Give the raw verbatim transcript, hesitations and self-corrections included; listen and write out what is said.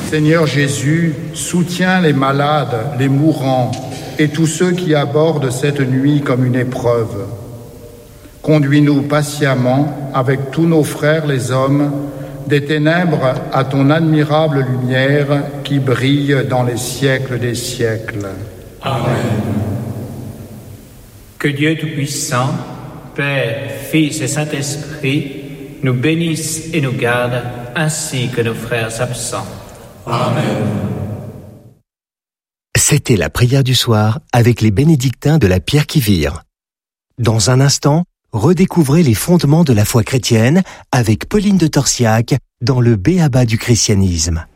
Seigneur Jésus, soutiens les malades, les mourants et tous ceux qui abordent cette nuit comme une épreuve. Conduis-nous patiemment, avec tous nos frères les hommes, des ténèbres à ton admirable lumière qui brille dans les siècles des siècles. Amen. Que Dieu Tout-Puissant, Père, Fils et Saint-Esprit, nous bénisse et nous garde, ainsi que nos frères absents. Amen. C'était la prière du soir avec les bénédictins de la Pierre qui vire. Dans un instant, redécouvrez les fondements de la foi chrétienne avec Pauline de Torsiac dans le B A B A du christianisme.